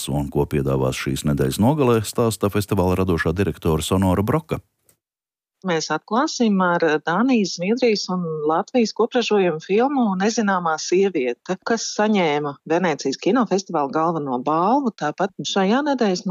un ko piedāvās šīs nedēļas nogalē, stāsta festivāla radošā direktore Sonora Broka. Mēs atklāsim ar Dānijas, Zviedrijas un Latvijas kopražojumu filmu Nezināmā sieviete, kas saņēma Venēcijas kinofestivāla galveno balvu. Tāpat šajā nedēļas